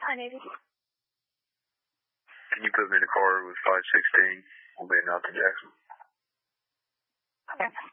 Navy. Can you put me in a car with 516? We'll be out to Jackson. Okay.